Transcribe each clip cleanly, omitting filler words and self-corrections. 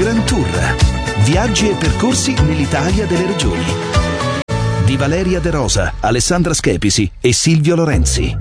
Grand Tour. Viaggi e percorsi nell'Italia delle regioni. Di Valeria De Rosa, Alessandra Schepisi e Silvio Lorenzi.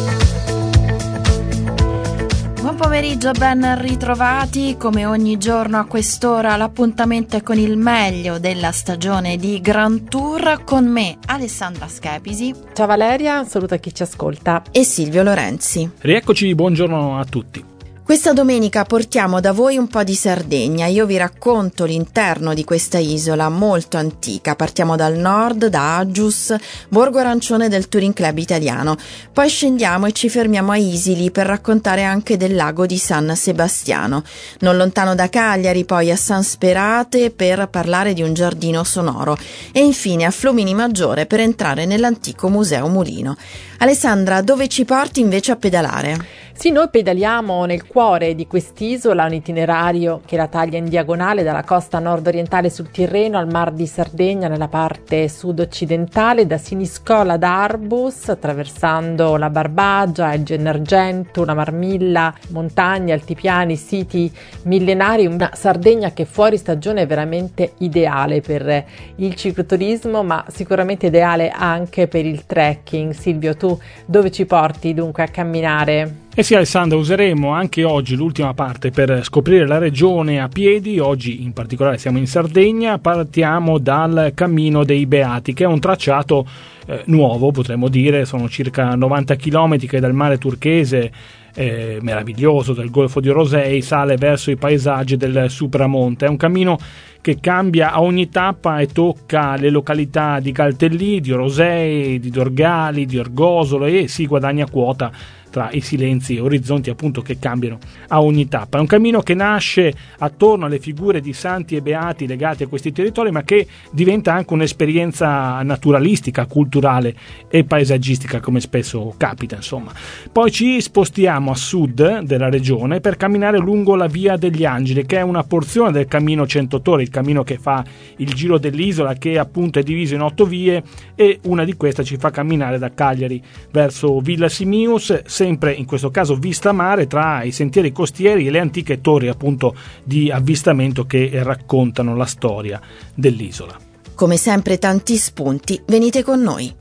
Buon pomeriggio, ben ritrovati. Come ogni giorno a quest'ora l'appuntamento è con il meglio della stagione di Grand Tour, con me Alessandra Schepisi. Ciao Valeria, un saluto a chi ci ascolta. E Silvio Lorenzi. Rieccoci, buongiorno a tutti. Questa domenica portiamo da voi un po' di Sardegna. Io vi racconto l'interno di questa isola molto antica. Partiamo dal nord, da Aggius, borgo arancione del Touring Club italiano. Poi scendiamo e ci fermiamo a Isili per raccontare anche del lago di San Sebastiano. Non lontano da Cagliari, poi a San Sperate per parlare di un giardino sonoro. E infine a Flumini Maggiore per entrare nell'antico Museo Mulino. Alessandra, dove ci porti invece a pedalare? Sì, noi pedaliamo nel cuore di quest'isola, un itinerario che la taglia in diagonale dalla costa nord-orientale sul Tirreno al Mar di Sardegna nella parte sud-occidentale, da Siniscola ad Arbus, attraversando la Barbagia, il Gennargentu, la Marmilla, montagne, altipiani, siti millenari, una Sardegna che fuori stagione è veramente ideale per il cicloturismo, ma sicuramente ideale anche per il trekking. Silvio, tu dove ci porti dunque a camminare? Eh sì, Alessandra, useremo anche oggi l'ultima parte per scoprire la regione a piedi. Oggi in particolare siamo in Sardegna, partiamo dal Cammino dei Beati, che è un tracciato nuovo, potremmo dire. Sono circa 90 km che dal mare turchese meraviglioso del Golfo di Rosei sale verso i paesaggi del Supramonte. È un cammino che cambia a ogni tappa e tocca le località di Caltellì, di Rosei, di Dorgali, di Orgosolo e si guadagna quota tra i silenzi e orizzonti appunto che cambiano a ogni tappa. È un cammino che nasce attorno alle figure di santi e beati legati a questi territori, ma che diventa anche un'esperienza naturalistica, culturale e paesaggistica, come spesso capita, insomma. Poi ci spostiamo a sud della regione per camminare lungo la Via degli Angeli, che è una porzione del cammino Centottore, il cammino che fa il giro dell'isola, che appunto è diviso in 8 vie, e una di queste ci fa camminare da Cagliari verso Villa Simius, sempre in questo caso vista mare, tra i sentieri costieri e le antiche torri appunto di avvistamento che raccontano la storia dell'isola. Come sempre tanti spunti, venite con noi.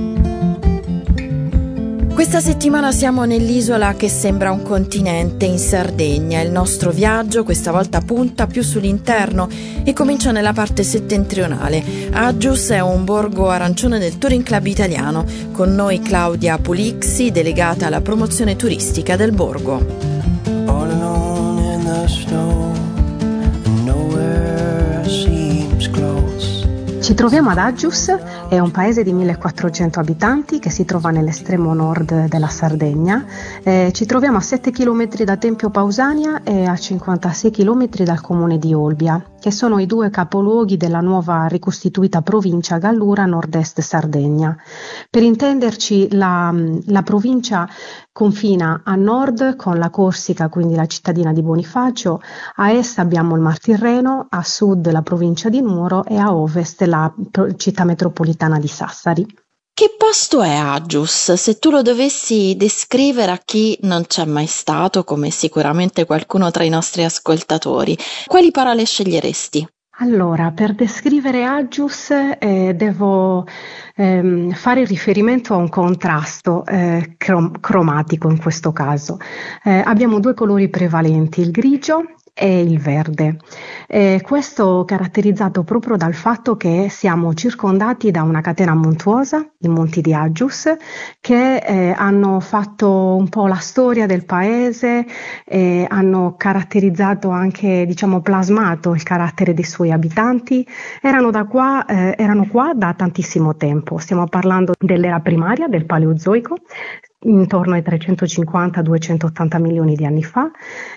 Questa settimana siamo nell'isola che sembra un continente, in Sardegna. Il nostro viaggio questa volta punta più sull'interno e comincia nella parte settentrionale. Aggius è un borgo arancione del Touring Club italiano. Con noi Claudia Pulixi, delegata alla promozione turistica del borgo. All alone in the snow, and nowhere seems close. Ci troviamo ad Aggius, è un paese di 1400 abitanti che si trova nell'estremo nord della Sardegna. Ci troviamo a 7 km da Tempio Pausania e a 56 km dal comune di Olbia, che sono i due capoluoghi della nuova ricostituita provincia Gallura Nord-Est Sardegna. Per intenderci, la provincia confina a nord con la Corsica, quindi la cittadina di Bonifacio, a est abbiamo il Mar Tirreno, a sud la provincia di Nuoro e a ovest la città metropolitana di Sassari. Che posto è Aggius? Se tu lo dovessi descrivere a chi non c'è mai stato, come sicuramente qualcuno tra i nostri ascoltatori, quali parole sceglieresti? Allora, per descrivere Aggius devo fare riferimento a un contrasto cromatico in questo caso. Abbiamo due colori prevalenti, il grigio e il verde. Questo caratterizzato proprio dal fatto che siamo circondati da una catena montuosa, i Monti di Aggius, che hanno fatto un po' la storia del paese, hanno caratterizzato anche, plasmato il carattere dei suoi abitanti. Erano qua da tantissimo tempo. Stiamo parlando dell'era primaria, del Paleozoico, intorno ai 350-280 milioni di anni fa.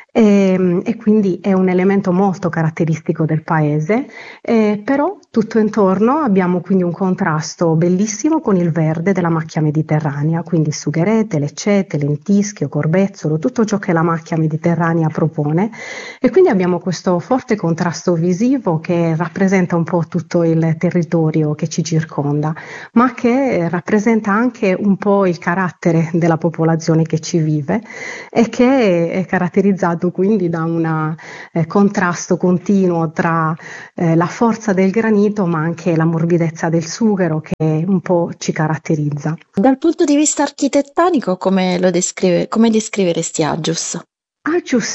E quindi è un elemento molto caratteristico del paese, però tutto intorno abbiamo quindi un contrasto bellissimo con il verde della macchia mediterranea, quindi sugherete, leccete, lentischio, corbezzolo, tutto ciò che la macchia mediterranea propone, e quindi abbiamo questo forte contrasto visivo che rappresenta un po' tutto il territorio che ci circonda, ma che rappresenta anche un po' il carattere della popolazione che ci vive e che è caratterizzato dato quindi da un contrasto continuo tra la forza del granito ma anche la morbidezza del sughero che un po' ci caratterizza. Dal punto di vista architettonico, come descriveresti Agius? Agius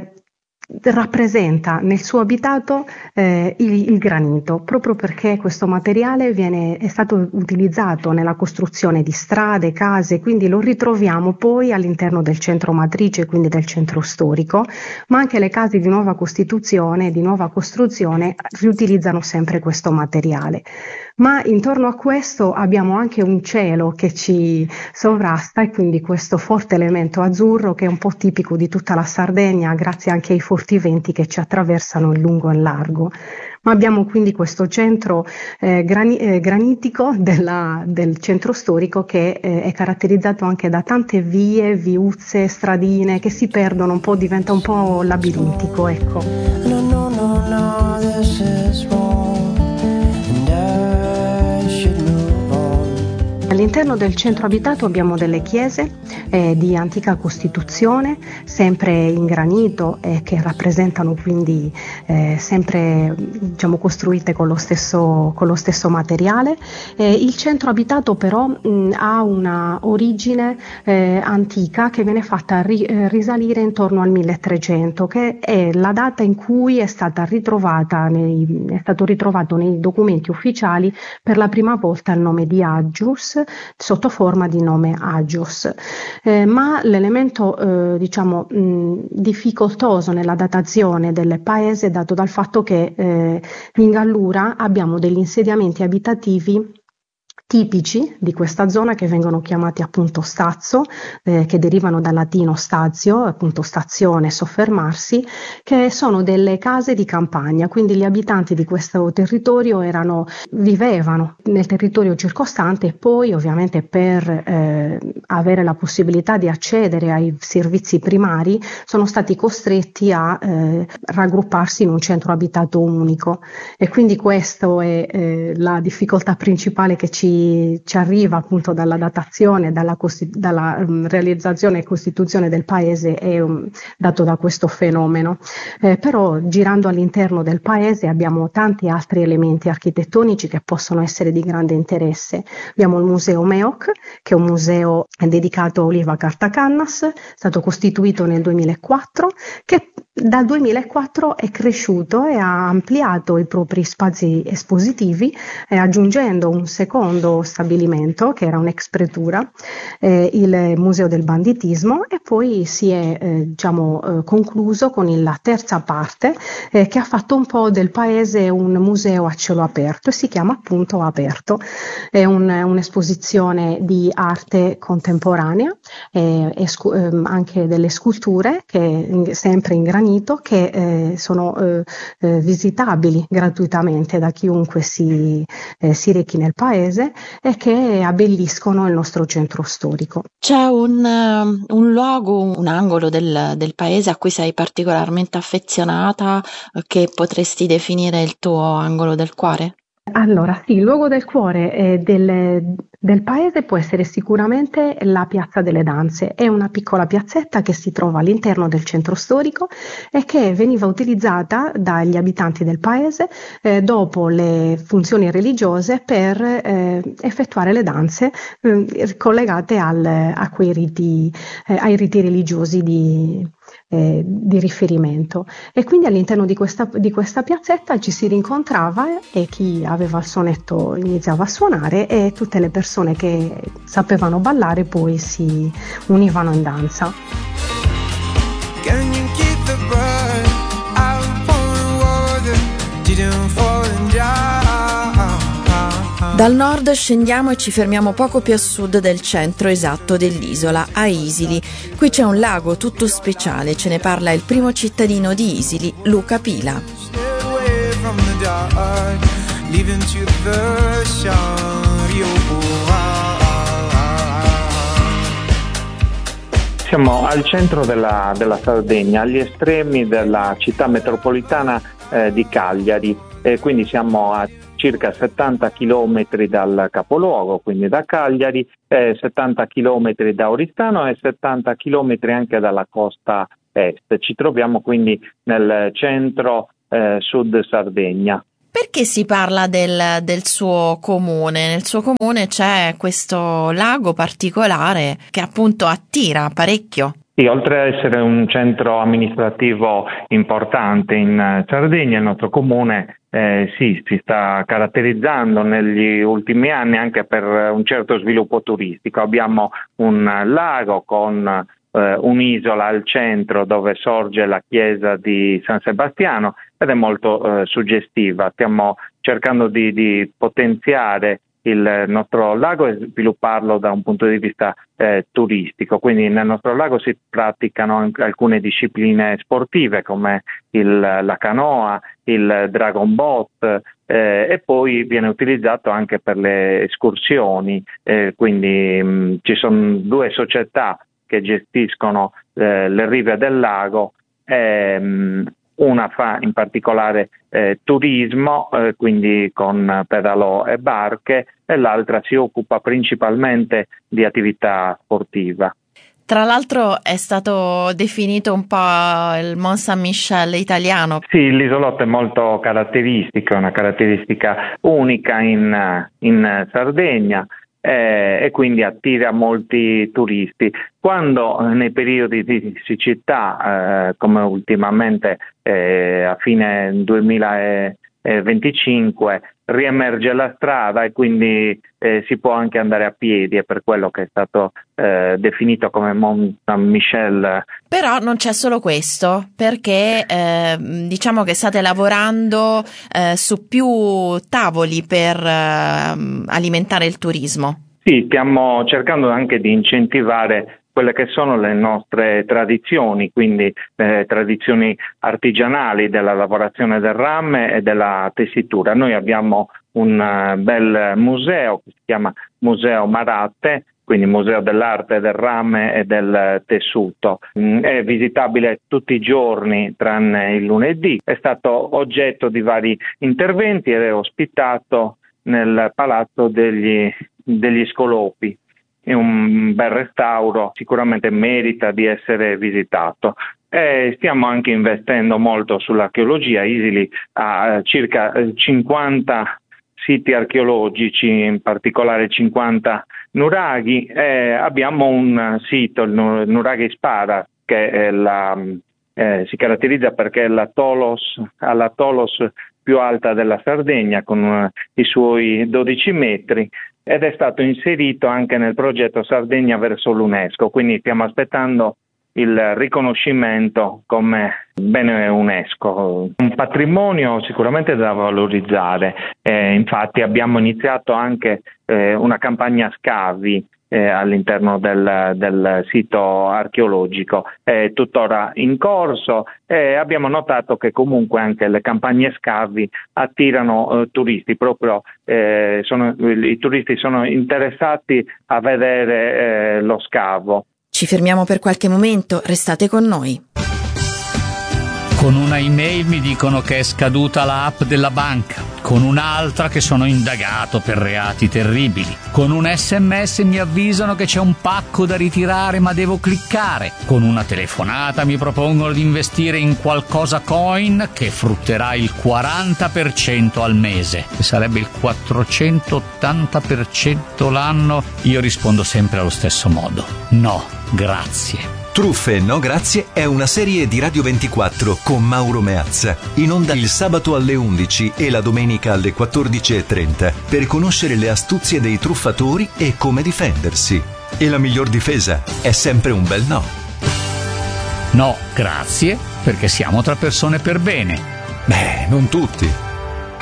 rappresenta nel suo abitato il granito, proprio perché questo materiale è stato utilizzato nella costruzione di strade, case, quindi lo ritroviamo poi all'interno del centro matrice, quindi del centro storico, ma anche le case di nuova costruzione riutilizzano sempre questo materiale. Ma intorno a questo abbiamo anche un cielo che ci sovrasta e quindi questo forte elemento azzurro che è un po' tipico di tutta la Sardegna grazie anche ai forti venti che ci attraversano in lungo e in largo. Ma abbiamo quindi questo centro granitico del centro storico che è caratterizzato anche da tante vie, viuzze, stradine che si perdono un po', diventa un po' labirintico, ecco. No, this is wrong, and I should move on. All'interno del centro abitato abbiamo delle chiese di antica costituzione, sempre in granito che rappresentano quindi sempre costruite con lo stesso materiale. Il centro abitato però ha una origine antica che viene fatta risalire intorno al 1300, che è la data in cui è stato ritrovato nei documenti ufficiali per la prima volta il nome di Agius sotto forma di nome Agios. Ma l'elemento difficoltoso nella datazione del paese è dato dal fatto che in Gallura abbiamo degli insediamenti abitativi tipici di questa zona che vengono chiamati appunto stazzo, che derivano dal latino stazio, appunto stazione, soffermarsi, che sono delle case di campagna, quindi gli abitanti di questo territorio vivevano nel territorio circostante e poi ovviamente per avere la possibilità di accedere ai servizi primari sono stati costretti a raggrupparsi in un centro abitato unico e quindi questo è la difficoltà principale che ci arriva appunto dalla datazione, dalla realizzazione e costituzione del paese è dato da questo fenomeno. Però girando all'interno del paese abbiamo tanti altri elementi architettonici che possono essere di grande interesse. Abbiamo il Museo Meoc, che è un museo dedicato a Oliva Cartacannas, stato costituito nel 2004, che dal 2004 è cresciuto e ha ampliato i propri spazi espositivi, aggiungendo un secondo stabilimento che era un'ex pretura, il Museo del Banditismo, e poi si è concluso con la terza parte che ha fatto un po' del paese un museo a cielo aperto e si chiama appunto Aperto. È un'esposizione di arte contemporanea anche delle sculture che sempre in granito che sono visitabili gratuitamente da chiunque si rechi nel paese e che abbelliscono il nostro centro storico. C'è un luogo, un angolo del paese a cui sei particolarmente affezionata, che potresti definire il tuo angolo del cuore? Allora, sì, il luogo del cuore del paese può essere sicuramente la Piazza delle Danze. È una piccola piazzetta che si trova all'interno del centro storico e che veniva utilizzata dagli abitanti del paese dopo le funzioni religiose per effettuare le danze collegate ai riti religiosi di riferimento. E quindi all'interno di questa piazzetta ci si rincontrava e chi aveva il sonetto iniziava a suonare e tutte le persone che sapevano ballare poi si univano in danza. Can you keep the blood out for water? Didn't fall and die. Dal nord scendiamo e ci fermiamo poco più a sud del centro esatto dell'isola, a Isili. Qui c'è un lago tutto speciale, ce ne parla il primo cittadino di Isili, Luca Pila. Stay away from the dark, leaving to the shore. Siamo al centro della Sardegna, agli estremi della città metropolitana di Cagliari, quindi siamo a circa 70 km dal capoluogo, quindi da Cagliari, 70 km da Oristano e 70 km anche dalla costa est. Ci troviamo quindi nel centro sud Sardegna. Perché si parla del suo comune? Nel suo comune c'è questo lago particolare che appunto attira parecchio. Sì, oltre a essere un centro amministrativo importante in Sardegna, il nostro comune si sta caratterizzando negli ultimi anni anche per un certo sviluppo turistico. Abbiamo un lago con un'isola al centro dove sorge la chiesa di San Sebastiano ed è molto suggestiva. Stiamo cercando di potenziare il nostro lago e svilupparlo da un punto di vista turistico, quindi nel nostro lago si praticano anche alcune discipline sportive come la canoa, il dragon boat e poi viene utilizzato anche per le escursioni, quindi ci sono 2 società che gestiscono le rive del lago. Una fa in particolare turismo, quindi con pedalò e barche, e l'altra si occupa principalmente di attività sportiva. Tra l'altro è stato definito un po' il Mont Saint-Michel italiano. Sì, l'isolotto è molto caratteristico, è una caratteristica unica in Sardegna. E quindi attira molti turisti. Quando nei periodi di siccità, come ultimamente a fine 2025, riemerge la strada e quindi si può anche andare a piedi, è per quello che è stato definito come Mont Saint-Michel. Però non c'è solo questo, perché diciamo che state lavorando su più tavoli per alimentare il turismo. Sì, stiamo cercando anche di incentivare quelle che sono le nostre tradizioni, quindi tradizioni artigianali della lavorazione del rame e della tessitura. Noi abbiamo un bel museo che si chiama Museo Maratte, quindi Museo dell'Arte del Rame e del Tessuto. È visitabile tutti i giorni tranne il lunedì. È stato oggetto di vari interventi ed è ospitato nel Palazzo degli Scolopi. È un bel restauro, sicuramente merita di essere visitato. Stiamo anche investendo molto sull'archeologia. Isili ha circa 50 siti archeologici, in particolare 50 nuraghi. Abbiamo un sito, il Nuraghi Spada, che è si caratterizza perché è la Tolos più alta della Sardegna, con i suoi 12 metri, ed è stato inserito anche nel progetto Sardegna verso l'UNESCO, quindi stiamo aspettando il riconoscimento come bene UNESCO, un patrimonio sicuramente da valorizzare. Infatti abbiamo iniziato anche una campagna scavi all'interno del sito archeologico, è tuttora in corso e abbiamo notato che comunque anche le campagne scavi attirano turisti, proprio i turisti sono interessati a vedere lo scavo. Ci fermiamo per qualche momento, restate con noi. Con una email mi dicono che è scaduta la app della banca, con un'altra che sono indagato per reati terribili, con un SMS mi avvisano che c'è un pacco da ritirare ma devo cliccare, con una telefonata mi propongono di investire in qualcosa coin che frutterà il 40% al mese, che sarebbe il 480% l'anno. Io rispondo sempre allo stesso modo: no, grazie. Truffe no grazie è una serie di Radio 24 con Mauro Meazza, in onda il sabato alle 11 e la domenica alle 14:30 per conoscere le astuzie dei truffatori e come difendersi. E la miglior difesa è sempre un bel no. No, grazie, perché siamo tra persone per bene. Beh, non tutti.